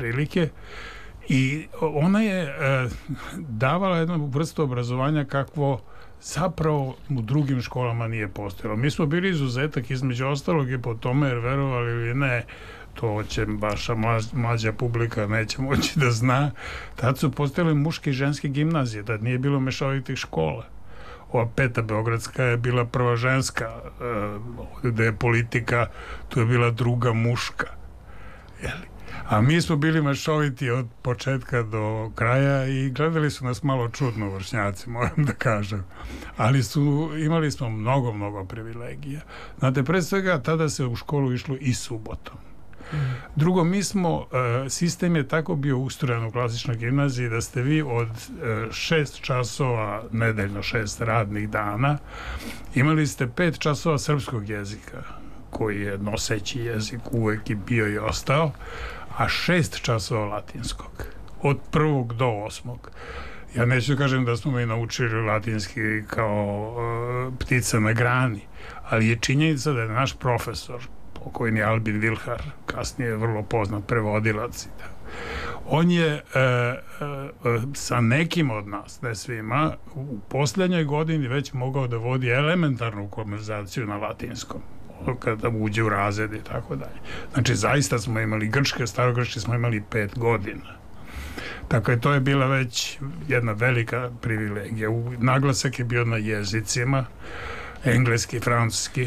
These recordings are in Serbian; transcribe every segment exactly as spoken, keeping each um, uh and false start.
otprilike. I ona je e, davala jednu vrstu obrazovanja kakvo zapravo u drugim školama nije postojalo. Mi smo bili izuzetak između ostalog i po tome, jer verovali ili ne, to će vaša mlađa publika neće moći da zna, tad su postojale muške i ženske gimnazije, tad nije bilo mešovitih škola. Ova peta beogradska je bila prva ženska, e, gde je politika, tu je bila druga muška. Jeli? A mi smo bili mešoviti od početka do kraja i gledali su nas malo čudno vršnjaci, moram da kažem. Ali su, imali smo mnogo, mnogo privilegija. Znate, pre svega tada se u školu išlo i subotom. Drugo, mi smo, sistem je tako bio ustrojen u klasičnoj gimnaziji da ste vi od šest časova nedeljno, šest radnih dana, imali ste pet časova srpskog jezika, koji je noseći jezik uvek i bio i ostao, a šest časova latinskog. Od prvog do osmog. Ja neću kažem da smo mi naučili latinski kao uh, ptica na grani, ali je činjenica da je naš profesor, pokojni Albin Vilhar, kasnije vrlo poznat prevodilac, on je uh, uh, sa nekim od nas, ne svima, u posljednjoj godini već mogao da vodi elementarnu konverzaciju na latinskom, kada uđe u razred i tako dalje. Znači, zaista smo imali grčke, starogrčke smo imali pet godina. Tako je, to je bila već jedna velika privilegija. Naglasak je bio na jezicima, engleski, francuski.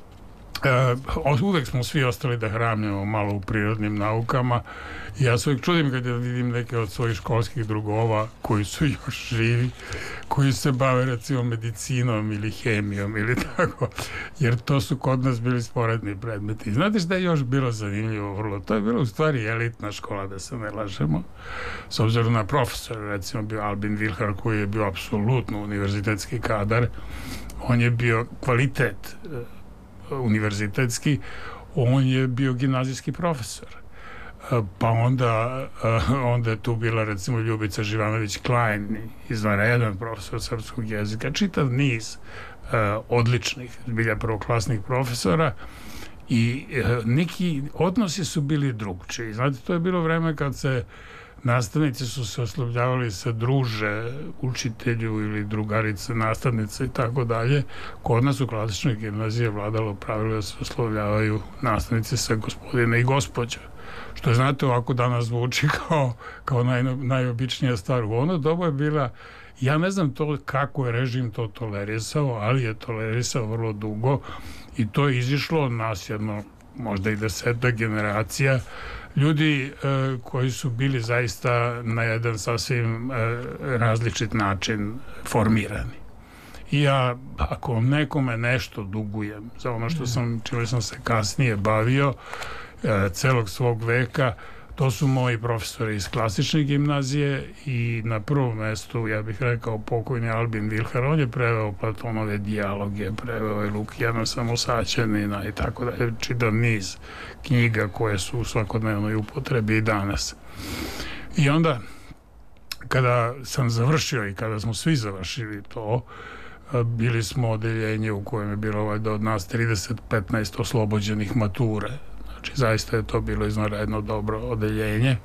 Uh, uvek smo svi ostali da hramljamo malo u prirodnim naukama. Ja se uvijek čudim kad vidim neke od svojih školskih drugova koji su još živi, koji se bave recimo medicinom ili hemijom ili tako, jer to su kod nas bili sporedni predmeti. Znate šta je još bilo zanimljivo vrlo? To je bilo u stvari elitna škola, da se ne lažemo, s obzirom na profesor, recimo bio Albin Vilhar, koji je bio apsolutno univerzitetski kadar. On je bio kvalitet univerzitetski, on je bio gimnazijski profesor. Pa onda, onda je tu bila recimo Ljubica Živanović-Klein, izvanredan profesor srpskog jezika, čitav niz uh, odličnih, zbilja prvoklasnih profesora i uh, neki odnosi su bili drugčiji. Znate, to je bilo vreme kad se nastavnici su se oslovljavali sa druže, učitelju ili drugarice, nastavnice i tako dalje. Kod nas u klasičnoj gimnaziji je vladalo pravilo da se oslovljavaju nastavnici sa gospodine i gospođa. Što je, znate, ovako danas zvuči kao, kao naj, najobičnija stvar. U ono doba je bila, ja ne znam to kako je režim to tolerisao, ali je tolerisao vrlo dugo i to je izišlo od nas jedno, možda i deseta generacija, ljudi e, koji su bili zaista na jedan sasvim e, različit način formirani. I ja, ako nekome nešto dugujem za ono što sam, čime sam se kasnije bavio e, celog svog veka, to su moji profesori iz klasične gimnazije i na prvom mestu, ja bih rekao, pokojni Albin Vilhar. On je preveo Platonove dijaloge, preveo je Lukijana Samosaćanina i tako dalje, čitav niz knjiga koje su u svakodnevnoj upotrebi i danas. I onda, kada sam završio i kada smo svi završili to, bili smo odeljenje u kojem je bilo valjda od nas trideset petnaest oslobođenih mature. Znači, zaista je to bilo izvanredno dobro odeljenje. E,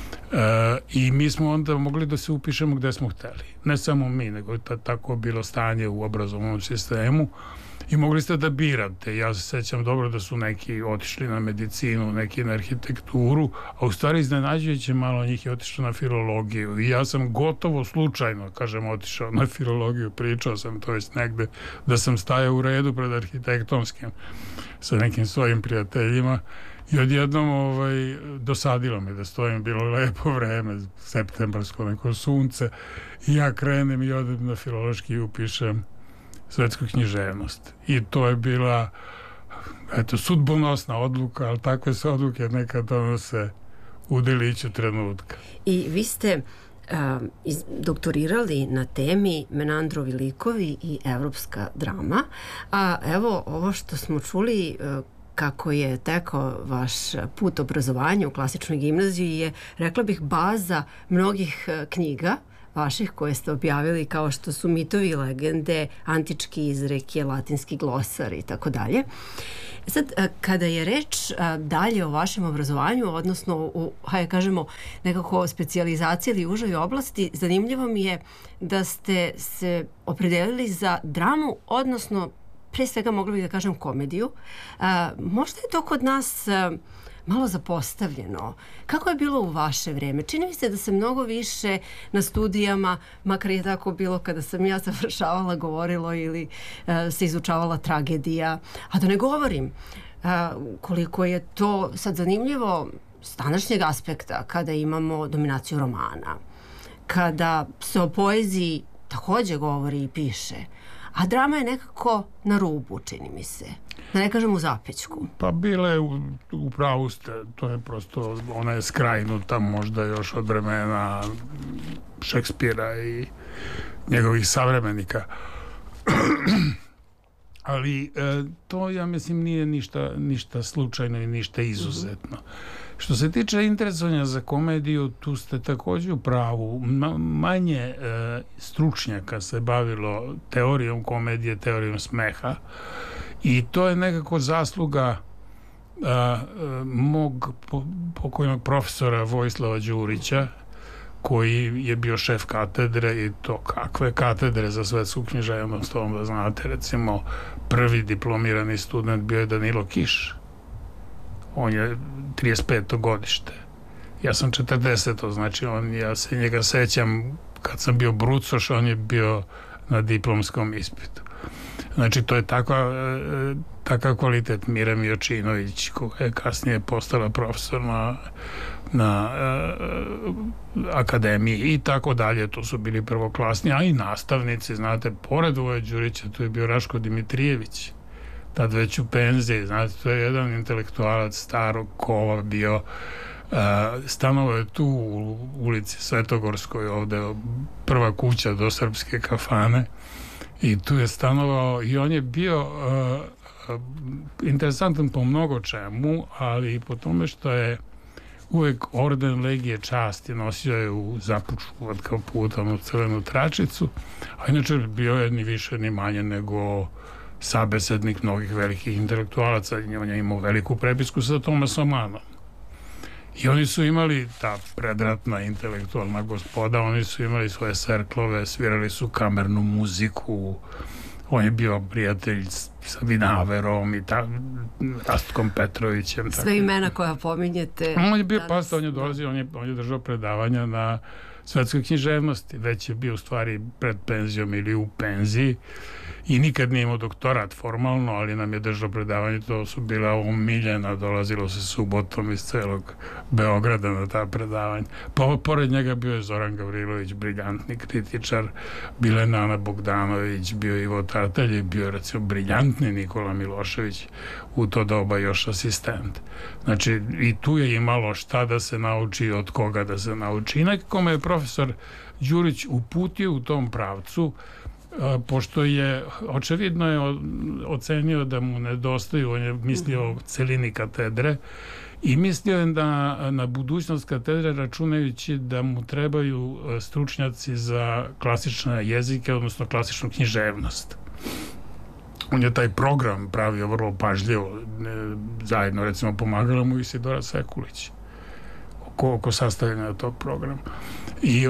i mi smo onda mogli da se upišemo gde smo hteli. Ne samo mi, nego je tako bilo stanje u obrazovnom sistemu i mogli ste da birate. Ja se sećam dobro da su neki otišli na medicinu, neki na arhitekturu, a u stvari iznenađujuće malo njih je otišlo na filologiju i ja sam gotovo slučajno, kažem, otišao na filologiju, pričao sam to već negde da sam stajao u redu pred arhitektonskim sa nekim svojim prijateljima i odjednom ovaj, dosadilo me da stojim, bilo lepo vreme, septembarsko neko sunce i ja krenem i odem na filološki i upišem svetsku književnost. I to je bila, eto, sudbonosna odluka, ali takve se odluke nekad donose u deliću trenutka. I vi ste um, iz, doktorirali na temi Menandrovi likovi i evropska drama, a evo ovo što smo čuli uh, kako je tekao vaš put obrazovanja u klasičnoj gimnaziji je, rekla bih, baza mnogih uh, knjiga vaših koje ste objavili, kao što su Mitovi i legende, antički izreke, latinski glosar i tako dalje. Sad, kada je reč dalje o vašem obrazovanju, odnosno u, hajde kažemo, nekako specijalizaciji ili užoj oblasti, zanimljivo mi je da ste se opredelili za dramu, odnosno pre svega mogli bi da kažem komediju. A, možda je to kod nas a, malo zapostavljeno. Kako je bilo u vaše vreme? Čini mi se da se mnogo više na studijama, makar je tako bilo kada sam ja završavala, govorilo ili a, se izučavala tragedija. A da ne govorim a, koliko je to sad zanimljivo s današnjeg aspekta kada imamo dominaciju romana, kada se o poeziji takođe govori i piše. A drama je nekako na rubu, čini mi se. Da ne kažem u zapećku. Pa bila je u, u pravu ste. To je prosto, ona je skrajnuta možda još od vremena Šekspira i njegovih savremenika. Ali e, to, ja mislim, nije ništa, ništa slučajno i ništa izuzetno. Mm-hmm. Što se tiče interesovanja za komediju, tu ste također u pravu. Ma, manje e, stručnjaka se bavilo teorijom komedije, teorijom smeha. I to je nekako zasluga a, a, mog po, pokojnog profesora Vojislava Đurića, koji je bio šef katedre, i to kakve katedre za svetsku književnost, onda znate, recimo prvi diplomirani student bio je Danilo Kiš. On je trideset peto godište. Ja sam četrdeseto, znači on, ja se njega sećam kad sam bio brucoš, on je bio na diplomskom ispitu. Znači to je takav, takav kvalitet. Mira Miočinović, koja je kasnije postala profesor na, na uh, akademiji i tako dalje, to su bili prvoklasni, a i nastavnici, znate, pored Voje Đurića tu je bio Raško Dimitrijević, tad već u penziji, znate, to je jedan intelektualac starog kova bio. Uh, stanovao je tu u ulici Svetogorskoj, ovde prva kuća do srpske kafane, i tu je stanovao i on je bio uh, interesantan po mnogo čemu, ali i po tome što je uvek orden Legije časti nosio je u zapučku od kaputa, onu crvenu tračicu, a inače bio je ni više ni manje nego sabesednik mnogih velikih intelektualaca. On je imao veliku prepisku sa Tomasom Manom. I oni su imali, ta predratna intelektualna gospoda, oni su imali svoje serklove, svirali su kamernu muziku, on je bio prijatelj sa Vinaverom i ta, Rastkom Petrovićem. Sve tako, imena koja pominjete. On je bio pasta, on je dolazio, on je, on je držao predavanja na svetskoj književnosti, već je bio u stvari pred penzijom ili u penziji i nikad nije imao doktorat formalno, ali nam je držao predavanje, to su bila omiljena, dolazilo se subotom iz celog Beograda na ta predavanja. Po, pored njega bio je Zoran Gavrilović, briljantni kritičar, bila je Nana Bogdanović, bio je Ivo Tartalje, bio je recimo briljantni Nikola Milošević, u to doba još asistent. Znači, i tu je imalo šta da se nauči, od koga da se nauči. I nekako me je profesor Đurić uputio u tom pravcu, pošto je, očevidno je ocenio da mu nedostaju, on je mislio o celini katedre i mislio je da na budućnost katedre, računajući da mu trebaju stručnjaci za klasične jezike, odnosno klasičnu književnost. On je taj program pravio vrlo pažljivo, zajedno recimo pomagala mu Isidora Sekulić oko, oko sastavljanja tog programa. I uh,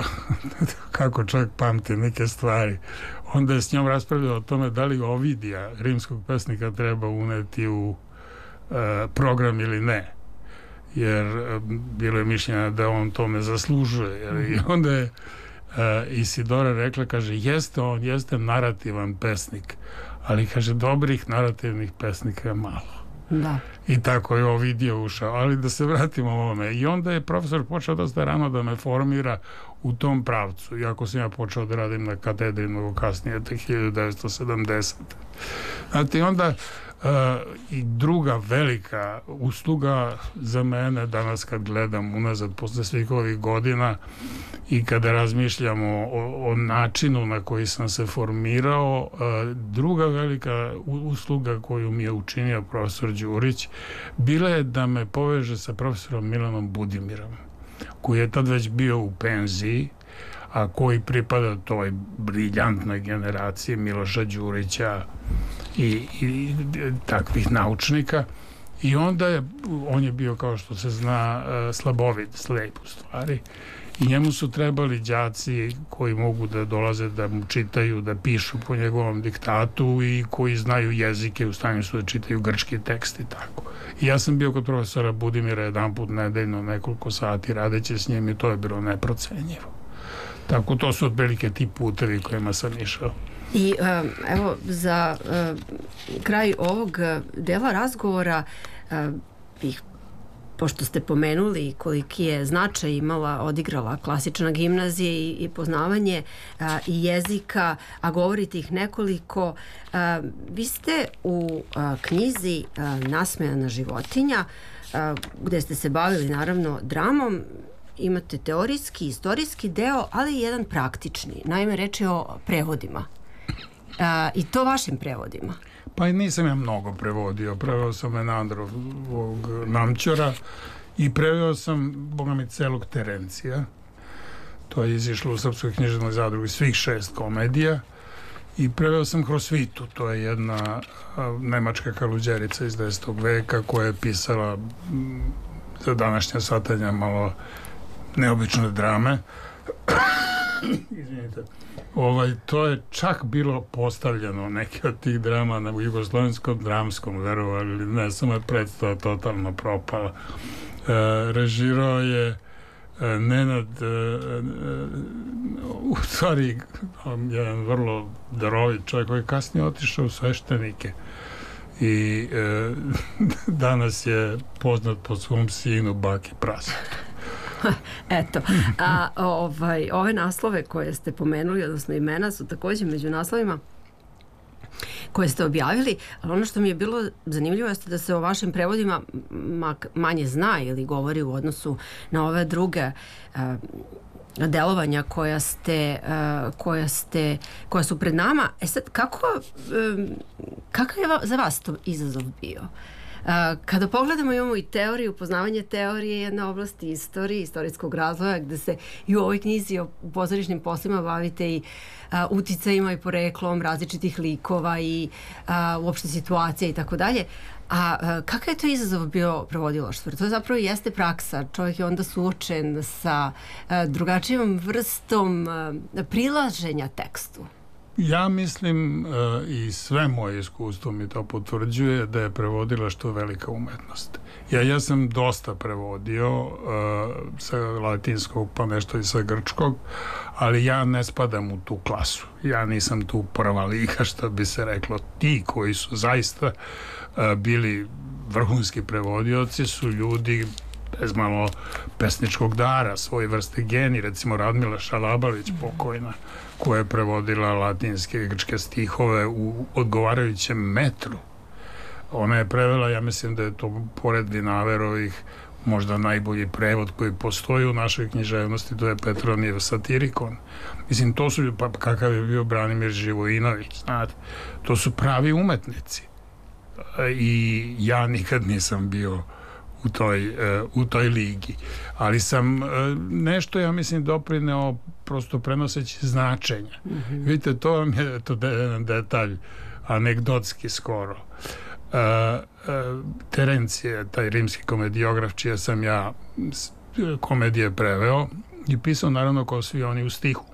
kako čovjek pamti neke stvari, onda je s njom raspravljao o tome da li Ovidija, rimskog pesnika, treba uneti u uh, program ili ne, jer uh, bilo je mišljenja da on to ne zaslužuje, jer i onda je uh, Isidora rekla, kaže, jeste on, jeste narativan pesnik, ali kaže, dobrih narativnih pesnika je malo. Da. I tako je Ovidio ušao, ali da se vratimo ovome. I onda je profesor počeo dosta rano da me formira u tom pravcu, iako sam ja počeo da radim na katedri mnogo kasnije, te hiljadu devetsto sedamdesete. Znate, i onda uh, i druga velika usluga za mene danas kad gledam unazad posle svih ovih godina i kada razmišljamo o, o načinu na koji sam se formirao, uh, druga velika usluga koju mi je učinio profesor Đurić bila je da me poveže sa profesorom Milanom Budimirom, koji je tad već bio u penziji, a koji pripada toj briljantnoj generaciji Miloša Đurića i, i takvih naučnika. I onda je, on je bio, kao što se zna, slabovid, slep u stvari. I njemu su trebali đaci koji mogu da dolaze da mu čitaju, da pišu po njegovom diktatu i koji znaju jezike, u stanju su da čitaju grčki tekst i tako. I ja sam bio kod profesora Budimira jedan put nedeljno, nekoliko sati radeći s njim i to je bilo neprocenjivo. Tako, to su otprilike ti putevi kojima sam išao. I um, evo, za um, kraj ovog dela razgovora um, bih, pošto ste pomenuli koliki je značaj imala, odigrala klasična gimnazija i, i poznavanje a, i jezika, a govorite ih nekoliko, a, vi ste u a, knjizi a, Nasmejana životinja, a, gde ste se bavili naravno dramom, imate teorijski, istorijski deo, ali i jedan praktični. Naime, reč je o prevodima. A, I to vašim prevodima. Pa i nisam ja mnogo prevodio. Preveo sam Menandrovog Namćora i preveo sam, boga mi, celog Terencija. To je izišlo u Srpskoj književnoj zadrugi, svih šest komedija. I preveo sam Hrosvitu, to je jedna a, nemačka kaluđerica iz desetog veka koja je pisala m, za današnja shvatanja malo neobične drame. Izvinite. Ovaj, to je čak bilo postavljeno, neke od tih drama na jugoslovenskom dramskom, verovali ili ne, samo je predstava totalno propala. E, režirao je e, Nenad, e, e, u stvari jedan vrlo darovit čovjek koji je kasnije otišao u sveštenike i e, danas je poznat po svom sinu Baki Prasetu. Eto, a ovaj, ove naslove koje ste pomenuli, odnosno imena, su također među naslovima koje ste objavili, ali ono što mi je bilo zanimljivo jeste da se o vašim prevodima manje zna ili govori u odnosu na ove druge uh, delovanja koja ste, uh, koja ste, koja su pred nama. E sad, kako, um, kakav je za vas to izazov bio? Uh, kada pogledamo, imamo i teoriju, poznavanje teorije, jedna oblast istorije, istorijskog razvoja, gde se i u ovoj knjizi o pozorišnim poslima bavite i uh, uticajima i poreklom različitih likova i uh, uopšte situacije i tako dalje. A uh, kakav je to izazov bio prevodilaštvo? To zapravo jeste praksa. Čovjek je onda suočen sa uh, drugačijom vrstom uh, prilaženja tekstu. Ja mislim, uh, i sve moje iskustvo mi to potvrđuje, da je prevodilaštvo velika umetnost. Ja, ja sam dosta prevodio uh, sa latinskog pa nešto i sa grčkog, ali ja ne spadam u tu klasu. Ja nisam tu prva liga, što bi se reklo. Ti koji su zaista uh, bili vrhunski prevodioci su ljudi bez malo pesničkog dara, svoje vrste geni, recimo Radmila Šalabalić, pokojna, koja je prevodila latinske i grčke stihove u odgovarajućem metru. Ona je prevela, ja mislim da je to pored Dinaverovih možda najbolji prevod koji postoji u našoj književnosti, to je Petronijev Satirikon. Mislim, to su, pa kakav je bio Branimir Živojinović, znate, to su pravi umetnici. I ja nikad nisam bio u toj, uh, u toj ligi. Ali sam uh, nešto, ja mislim, doprineo prosto prenoseći značenja. Mm-hmm. Vidite, to vam je to de, jedan detalj anegdotski skoro. Uh, uh, Terencije, taj rimski komediograf, čija sam ja komedije preveo i pisao naravno kao svi oni u stihu.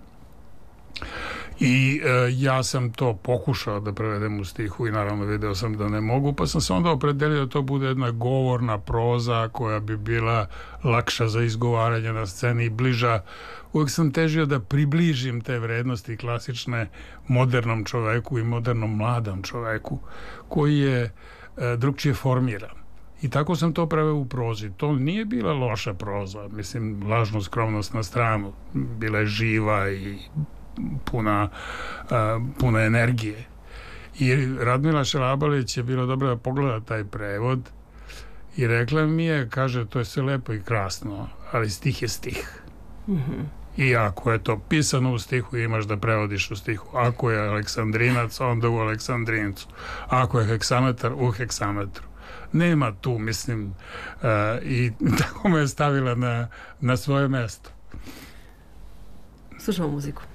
I e, ja sam to pokušao da prevedem u stihu i naravno video sam da ne mogu, pa sam se onda opredelio da to bude jedna govorna proza koja bi bila lakša za izgovaranje na sceni i bliža. Uvijek sam težio da približim te vrednosti klasične modernom čoveku i modernom mladom čoveku koji je e, drugčije formiran. I tako sam to preveo u prozi. To nije bila loša proza, mislim, lažnu skromnost na stranu. Bila je živa i puna, uh, puna energije. I Radmila Šalabalić je bilo dobro da pogleda taj prevod i rekla mi je, kaže, to je sve lepo i krasno, ali stih je stih. Mm-hmm. I ako je to pisano u stihu, imaš da prevodiš u stihu. Ako je aleksandrinac, onda u aleksandrincu. Ako je heksametar, u heksametru. Nema tu, mislim, uh, i tako me je stavila na, na svoje mesto. Slušamo muziku.